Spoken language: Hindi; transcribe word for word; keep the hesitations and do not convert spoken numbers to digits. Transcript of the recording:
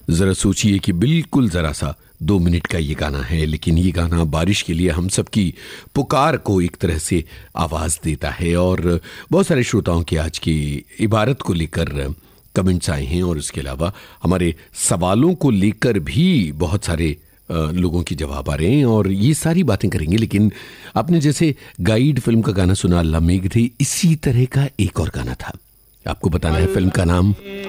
जरा सोचिए कि बिल्कुल जरा सा दो मिनट का ये गाना है, लेकिन ये गाना बारिश के लिए हम सबकी पुकार को एक तरह से आवाज़ देता है। और बहुत सारे श्रोताओं की आज की इबारत को लेकर कमेंट्स आए हैं और उसके अलावा हमारे सवालों को लेकर भी बहुत सारे लोगों के जवाब आ रहे हैं और ये सारी बातें करेंगे। लेकिन आपने जैसे गाइड फिल्म का गाना सुना अल्लाह मेघ थे, इसी तरह का एक और गाना था, आपको बताना है फिल्म का नाम